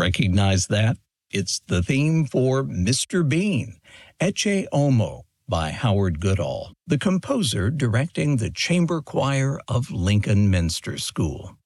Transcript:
Recognize that? It's the theme for Mr. Bean, Ecce Homo by Howard Goodall, the composer directing the chamber choir of Lincoln Minster School.